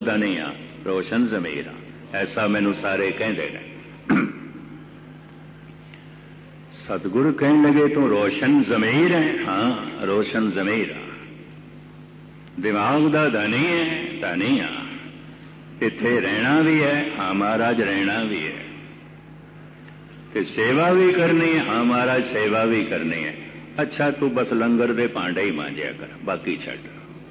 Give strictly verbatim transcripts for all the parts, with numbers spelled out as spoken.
नहीं हाँ, रोशन ज़मीर हाँ, ऐसा मैनू सारे कहते हैं। सतगुरु कहने लगे तू रोशन ज़मीर है, हाँ रोशन ज़मीर हाँ, दिमाग दा धनी है, धनी हाँ, इत्थे रहना भी है, हाँ महाराज रहना भी है, ते सेवा भी करनी है, हाँ महाराज सेवा भी करनी है। अच्छा तू बस लंगर दे भांडे ही मांजिया कर, बाकी छड्ड।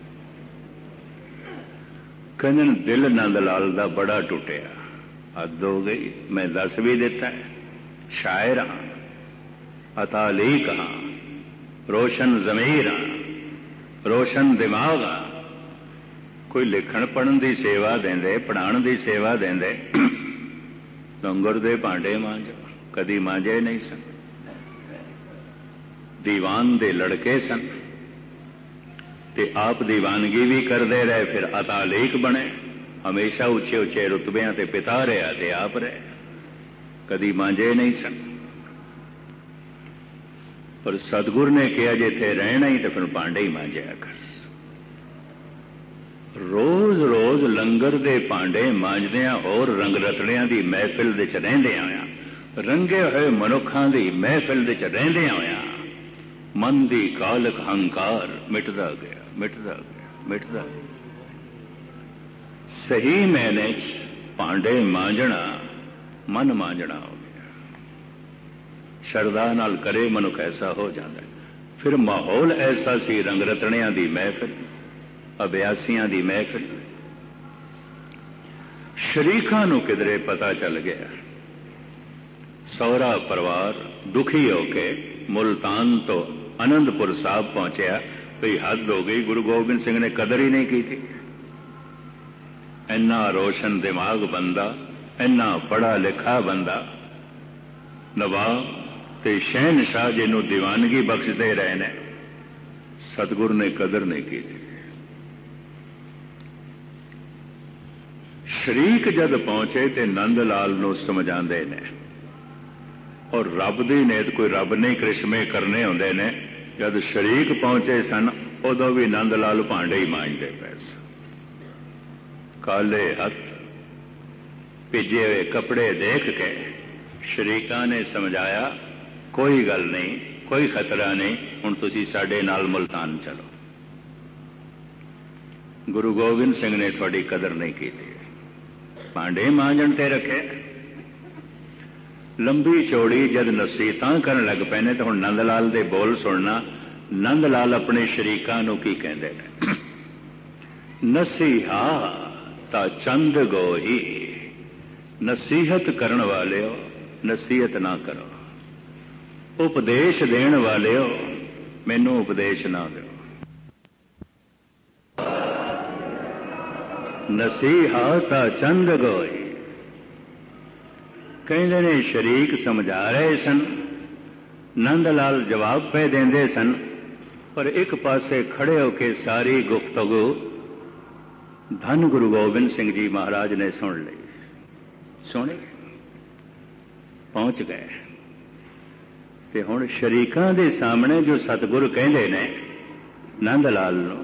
कहने दिल नंद लाल दा बड़ा टुटिया, हद हो गई, मैं दस भी दिता है, शायर हाँ, अतालीक हाँ, रोशन ज़मीर हाँ, रोशन दिमाग हाँ, कोई लिखण पढ़न की सेवा देंदे, पढ़ाण की सेवा देंदे, लंगर दे भांडे मांज, कदी मांजे नहीं सन। दीवान दे लड़के सन ते आप दीवानगी भी करते रहे, फिर अतालीक बने, हमेशा उच्चे उच्चे रुतबियां ते पिता रहा ते आप रहे, कदी मांजे नहीं सन। पर सतगुरु ने कहा जे थे रहना ही तो फिर भांडे ही मांजिया कर। रोज रोज लंगर दे भांडे मांजदियां होर रंग रतड़ियां दी महफिल विच रहिंदियां होइयां, रंगे हुए मनुखां दी महफिल विच रहिंदियां होइयां मन दी कालक हंकार मिटदा गया, मिटदा गया, मिटदा गया। सही मैने भांडे मांजना मन मांजना हो गया। शरदा नाल करे मनुख ऐसा हो जाता है। फिर माहौल ऐसा सी, रंग रतड़ियां दी महफिल, अभ्यासियां दी महफिल। शरीकां नूं किधरे पता चल गया, सौरा परिवार दुखी होके मुल्तान तो आनंदपुर साहब पहुंचया, भई हद हो गई, गुरु गोबिंद सिंह ने कदर ही नहीं की थी। इन्ना रोशन दिमाग बंदा, इन्ना पढ़ा लिखा बंदा, नवाब ते शहनशाह जिन्हों दीवानगी बख्शते रहे ने, सतगुरु ने कदर नहीं की थी। शरीक जद पहुंचे ते नंद लाल नूं समझाते ने, और रब दी नेत कोई रब नहीं करिश्मे करने होंदे ने। जद शरीक पहुंचे सन उदों भी नंद लाल भांडे ही मांजते पे सन, काले हथ भिजे हुए कपड़े देख के शरीकां ने समझाया कोई गल नहीं, कोई खतरा नहीं, हुण तुसीं साडे नाल मुल्तान चलो। गुरु गोबिंद सिंह ने थोड़ी कदर नहीं की थी, भांडे मांजण ते रखे। लंबी चौड़ी जद नसीहतां करन लग पए ने, तो हुण नंद लाल दे बोल सुनना। नंद लाल अपने शरीकां नूं की कहंदे ने, नसीहा ता चंद गोही, नसीहत करन वालिओ नसीहत ना करो, उपदेश देण वालिओ मैनूं उपदेश ना दिओ। नसीहा ता चंद गोही, कहते ने शरीक समझा रहे सन, नंद लाल जवाब पे देंदे सन, पर एक पासे खड़े होके सारी गुफ्तगू धन गुरु गोबिंद सिंह जी महाराज ने सुन ली। सुने पहुंच गए ते हुण शरीकां दे सामने जो सतगुरु कहंदे ने नंद लाल नूं,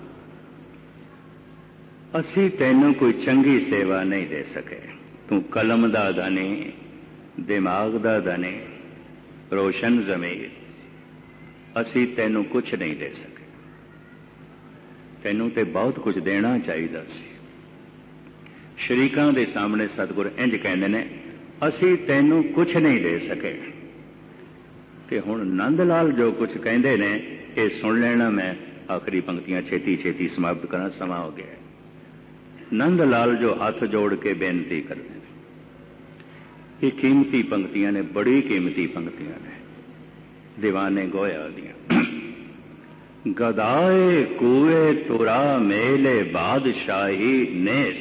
असी तैनूं कोई चंगी सेवा नहीं दे सके, तू कलम दा धनी, दिमाग दा धनी, रोशन ज़मीर, असी तैनूं कुछ नहीं दे सके, तैनूं ते बहुत कुछ देना चाहिए सी। शरीकां दे सामने सतगुरु इंज कहंदे ने, असी तैनूं कुछ नहीं दे सके। ते हुण नंद लाल जो कुछ कहंदे ने ये सुन लेना। मैं आखिरी पंक्तियां छेती छेती समाप्त करना, समा हो गया। नंद लाल जो हाथ जोड़ के बेनती करते हैं, ये कीमती पंक्तियां ने, बड़ी कीमती पंक्तियां ने, दीवाने गोया दियां। गदाए कुए तुरा मेले बादशाही नेस,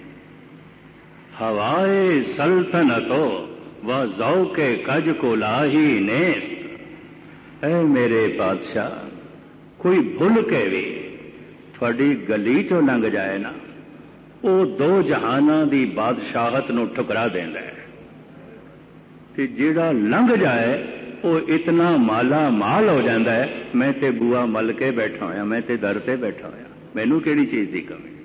हवाए सल्तनतो व ज़ौके कज को लाही नेस। ऐ मेरे बादशाह, कोई भुल के भी थोड़ी गली चो लंघ जाए ना, वो दो जहाना दी बादशाहत नूं ठुकरा देंदा है, ते जिहड़ा लंघ जाए वो इतना माला माल हो जाता है, मैं ते बुआ मल के बैठा होया, मैं ते दर ते बैठा होया, मैनू किहड़ी चीज़ की कमी।